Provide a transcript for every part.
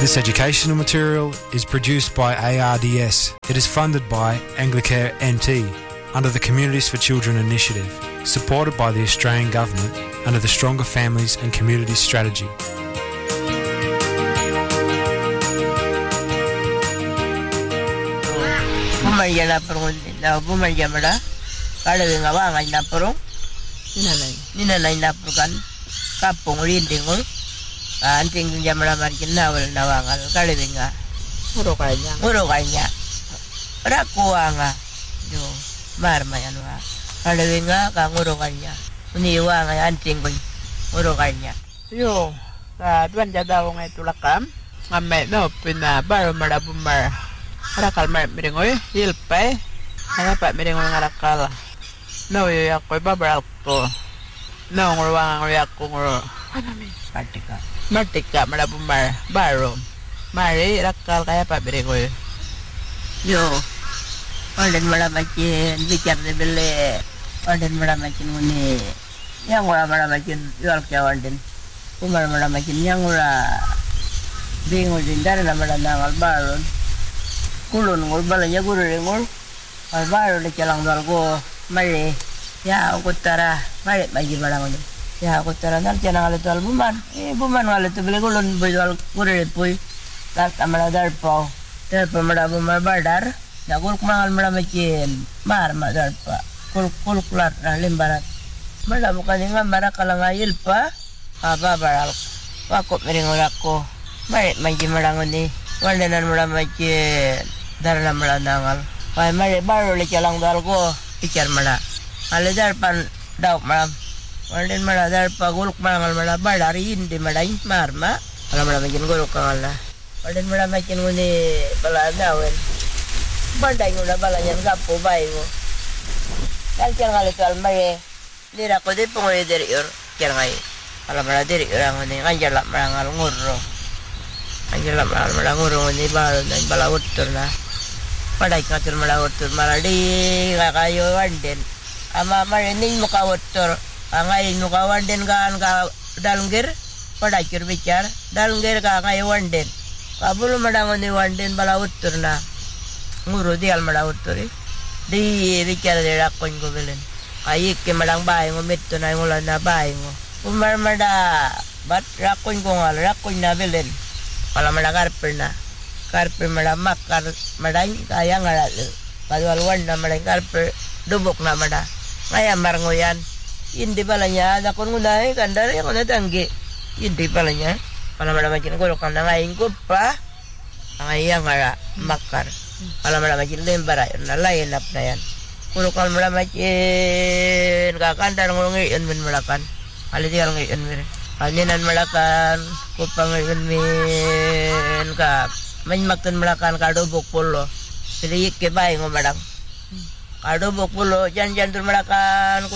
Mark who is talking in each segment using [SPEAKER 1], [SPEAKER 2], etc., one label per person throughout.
[SPEAKER 1] This educational material is produced by ARDS. It is funded by Anglicare NT under the Communities for Children initiative, supported by the Australian Government under the Stronger Families and Communities Strategy.
[SPEAKER 2] Bumarya na perung na bumarya mada kada nga wa nga na perung ninalay na perukan kapung rindingul anting jamara markin na wal na wangal kada nga muro kanya rakuwa nga jo marmayan wa kada nga ka muro kanya uniwa nga anting ko muro kanya
[SPEAKER 3] yo ta tuan jadaw nga tulakam ngamme no pina bar mara bumar rakal mar miringoy hilpay ana pa miringoy ngarakal no yo yakoy babral ko no ngurwang yakko nguro anami martika mara bumar baro mari rakal kaya pa miringoy
[SPEAKER 2] yo olen mara makin bicar de bele olen mara makin uni yang ora mara makin yual kawan umar mara makin yang ora bingung dindar na mara nangal baron kulun ngul balanya guru ngul al baro le calang dal go mari ya ukutara mari magi balang ni ya ukutara nal canang ale tal buman ngale tu bele kulun bojal guru pui lat amala dar pau ter pemada bumar badar ya gul kumangal mara makin mar madar pa kul kulat na limbarat mala bukan ngam mara kalangayil pa aba baral wakop mering ko mari magi balang ni wandenan mara makin darna mala nangal pai mare baro le calang dal go icar mala ale dar pan daw malam wanden mala dar pa guluk mangal mala badari indi madai marma ala mala makin guluk kala wanden mala makin ngune bala dawen bandai ngula balanyan gapo bai go dal calang ale tal mare dira ko de pongoy der yor calangai ala mala der orang ngune kanjala mangal ngurro kanjala mala ngurro ngune bal dan bala utur na padai katur malautur maladi kakayo wanden ama marening mukawatur angai muka wanden kan ka dalungir padai kir bicar dalungir ka angai wanden kabulu madangon ni wanden balautur na nguru dial malautur di bicar de rakon ko belen ayik ke madang bai ngo metto na ngulan na bai ngo umar mada bat rakon ko ngal rakon na belen pala madagar perna karpe mada makar madai kaya ngaral padual wanda madai karpe dubok na mada kaya marngoyan indi balanya ada kon ngunai kandar yang ona tangge indi balanya pala mada makin golok na ngain ko pa ngaya ngara makar pala mada makin lembara na lain nap na yan golok mada makin kakandar ngulungi men melakan ali dial ngi men alinan melakan ko pangayon men ka main makan melakan kado bokpolo sedikit ke bayi ngomadang kado bokpolo jangan tur melakan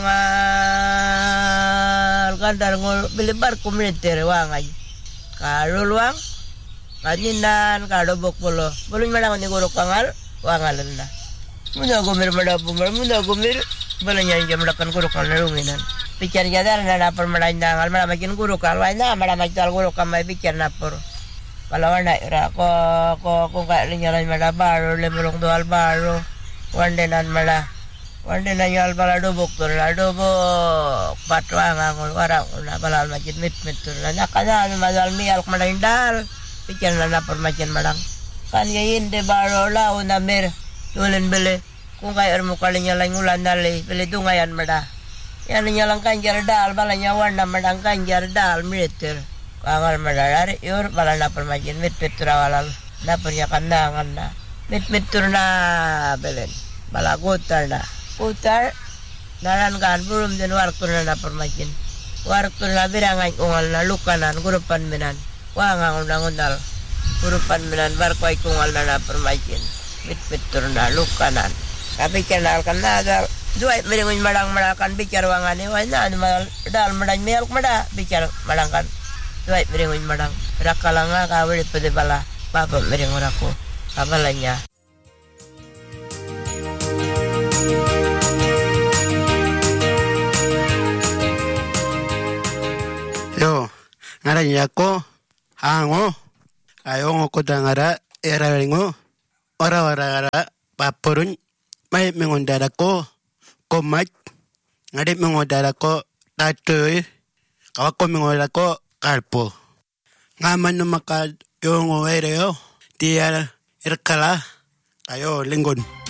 [SPEAKER 2] kurukangal kandar ngol belibar komuniter wangai kado luang kaninan kado bokpolo boleh madang ni kurukangal wangalan na muna gumir madapumar muna gumir balanya jam melakan kurukangal narunginan pikir jadar na napar malandangal malamakin kurukal wala malamakin kurukal may pikir napor kalau wana ira ko kung kalinyalan mala baro lemulong do albaro wandenan yal bala dubok tur la dubok patwanga ngol wara una balal majid mit tur la nakana madal mial kmadindal pikan la permacan madang kan yain de baro la una mer tulen bele kung kay mo kalinyalan ngulan dali bele dungayan mada yan nyalang kanjar dal balanya wanda madang kanjar dal meter angal madalari yor balana permajin mit walal na punya kandangan na mit tur na belen balagutar na utar naran kan belum den wartu na permajin wartu na birangan ungal na lukanan gurupan minan wangang undang-undal gurupan minan barkoy kungal na permajin mit tur na lukanan tapi kenal kan ada dua meringun madang madakan bicar wangane wana dal madang melk mada bicar madangkan dua meringun madang rakalanga kawin pede bala papa meringun aku kabalanya
[SPEAKER 4] yo ngaranya ko hango Ayong ko dangara eralingo ora paporun mai mengondara ko komat ngade mengondara ko tatoy kawako mengondara ko kalpo ngaman no maka yung ereo dia erkala ayo linggon